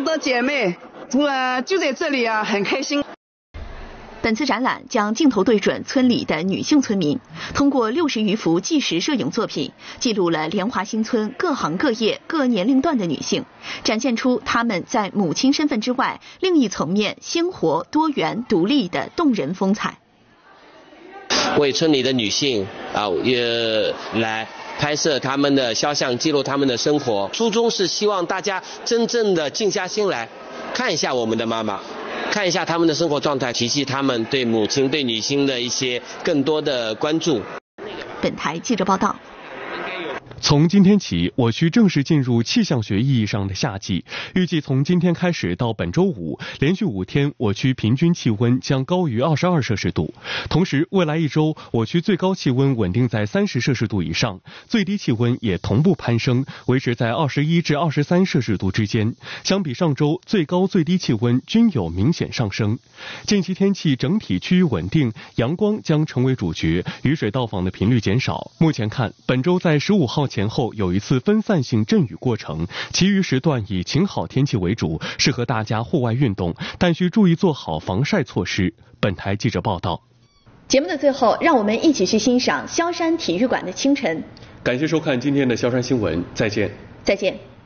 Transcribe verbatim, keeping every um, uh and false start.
的姐妹，我就在这里啊，很开心。 本次展览将镜头对准村里的女性村民，通过六十余幅纪实摄影作品，记录了莲华新村各行各业、各年龄段的女性，展现出她们在母亲身份之外另一层面鲜活、多元、独立的动人风采。 为村里的女性啊，也来拍摄他们的肖像，记录他们的生活。初衷是希望大家真正的静下心来，看一下我们的妈妈，看一下他们的生活状态，提起他们对母亲、对女性的一些更多的关注。 本台记者报道。 从今天起，我区正式进入气象学意义上的夏季。预计从今天开始到本周五，连续五天，我区平均气温将高于二十二摄氏度。同时，未来一周，我区最高气温稳定在三十摄氏度以上，最低气温也同步攀升，维持在二十一至二十三摄氏度之间。相比上周，最高最低气温均有明显上升。近期天气整体趋于稳定，阳光将成为主角，雨水到访的频率减少。目前看，本周在十五号前后有一次分散性阵雨过程，其余时段以晴好天气为主，适合大家户外运动，但需注意做好防晒措施。本台记者报道。 节目的最后，让我们一起去欣赏萧山体育馆的清晨。 感谢收看今天的萧山新闻，再见。 再见。